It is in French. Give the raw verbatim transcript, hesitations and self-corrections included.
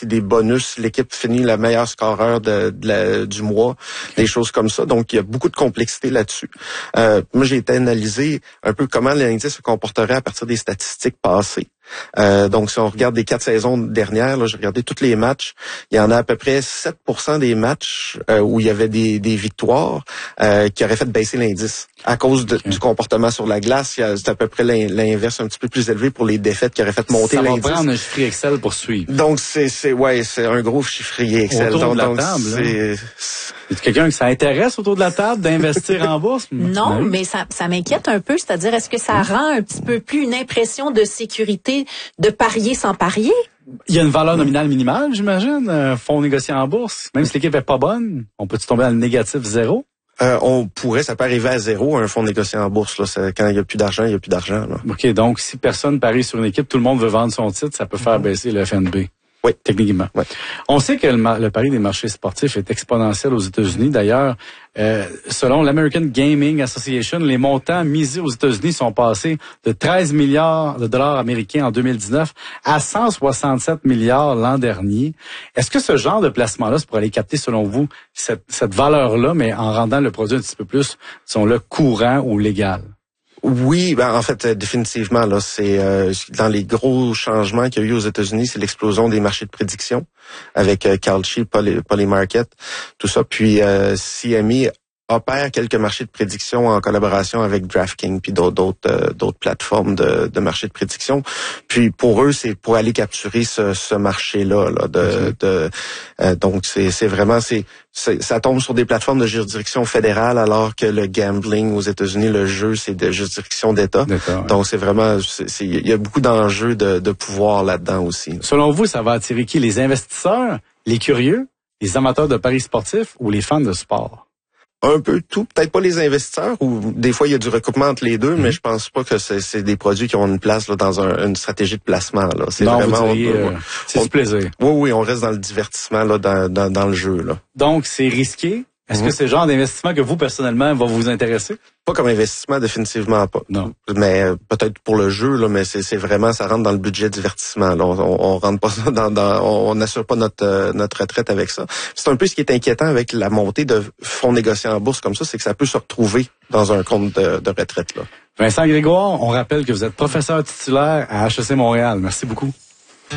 aussi des bonus. L'équipe finit la meilleure scoreur de, de la, du mois, des choses comme ça. Donc, il y a beaucoup de complexité là-dessus. Euh, moi, j'ai été analysé un peu comment l'indice se comporterait à partir des statistiques passées. Euh, donc, si on regarde les quatre saisons dernières, là, j'ai regardé tous les matchs. Il y en a à peu près sept pour cent des matchs euh, où il y avait des, des victoires euh, qui auraient fait baisser l'indice. À cause de, okay. du comportement sur la glace, c'est à peu près l'inverse, un petit peu plus élevé pour les défaites qui auraient fait monter l'indice. Ça va prendre un chiffrier Excel pour suivre. Donc, c'est, c'est ouais, c'est un gros chiffrier Excel. Autour donc, de la donc, table, c'est... Est-ce quelqu'un qui s'intéresse autour de la table d'investir en bourse? Non, oui. mais ça, ça m'inquiète un peu. C'est-à-dire, est-ce que ça rend un petit peu plus une impression de sécurité de parier sans parier? Il y a une valeur nominale minimale, j'imagine, un fonds négocié en bourse. Même si l'équipe est pas bonne, on peut-tu tomber dans le négatif zéro? Euh, on pourrait, ça peut arriver à zéro, un fonds négocié en bourse. Là, c'est, quand il n'y a plus d'argent, il n'y a plus d'argent. Là. OK, donc si personne parie sur une équipe, tout le monde veut vendre son titre, ça peut faire baisser le F N B. Oui. Techniquement. Oui. On sait que le, le pari des marchés sportifs est exponentiel aux États-Unis. D'ailleurs, euh, selon l'American Gaming Association, les montants misés aux États-Unis sont passés de treize milliards de dollars américains en deux mille dix-neuf à cent soixante-sept milliards l'an dernier. Est-ce que ce genre de placement-là, c'est pour aller capter, selon vous, cette, cette valeur-là, mais en rendant le produit un petit peu plus, disons-le, courant ou légal? Oui, ben en fait définitivement là, c'est euh, dans les gros changements qu'il y a eu aux États-Unis, c'est l'explosion des marchés de prédiction avec euh, Kalshi, Poly, Polymarket, tout ça. Puis euh, C M E opère quelques marchés de prédiction en collaboration avec DraftKings puis d'autres d'autres, euh, d'autres plateformes de, de marchés de prédiction. Puis pour eux, c'est pour aller capturer ce, ce marché-là. Là, de, mm-hmm. de euh, donc c'est, c'est vraiment c'est, c'est ça tombe sur des plateformes de juridiction fédérale, alors que le gambling aux États-Unis, le jeu, c'est de juridiction d'État. D'accord, donc ouais. c'est vraiment c'est, il y a beaucoup d'enjeux de, de pouvoir là-dedans aussi. Selon vous, ça va attirer qui? Les investisseurs, les curieux, les amateurs de paris sportifs ou les fans de sport? Un peu tout, peut-être pas les investisseurs, ou des fois il y a du recoupement entre les deux, mmh. mais je pense pas que c'est, c'est des produits qui ont une place là, dans un, une stratégie de placement. Là. C'est non, vraiment vous diriez, on, euh, c'est on, du plaisir. Oui, oui, on reste dans le divertissement là, dans, dans, dans le jeu. Là. Donc c'est risqué. Est-ce mmh. que c'est le genre d'investissement que vous, personnellement, va vous intéresser? Pas comme investissement, définitivement pas. Non. Mais euh, peut-être pour le jeu, là, mais c'est, c'est vraiment, ça rentre dans le budget divertissement. Là. On, on, on rentre pas dans, dans on n'assure pas notre euh, notre retraite avec ça. C'est un peu ce qui est inquiétant avec la montée de fonds négociés en bourse comme ça, c'est que ça peut se retrouver dans un compte de, de retraite. Là. Vincent Grégoire, on rappelle que vous êtes professeur titulaire à H E C Montréal. Merci beaucoup.